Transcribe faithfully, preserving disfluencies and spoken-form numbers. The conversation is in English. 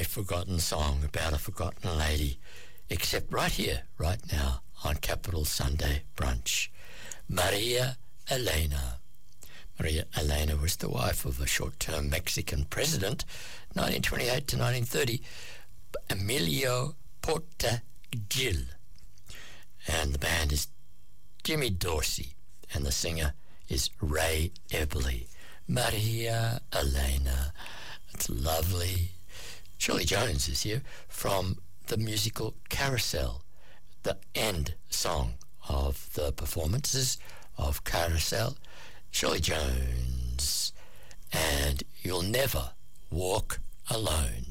a forgotten song about a forgotten lady, except right here, right now, on Capital Sunday Brunch. Maria Elena. Maria Elena was the wife of a short-term Mexican president, nineteen twenty-eight to nineteen thirty, Emilio Porta Gil. And the band is Jimmy Dorsey, and the singer is Ray Eberly. Maria Elena. It's lovely. Shirley Jones is here from the musical Carousel, the end song of the performances of Carousel. Shirley Jones, and You'll Never Walk Alone.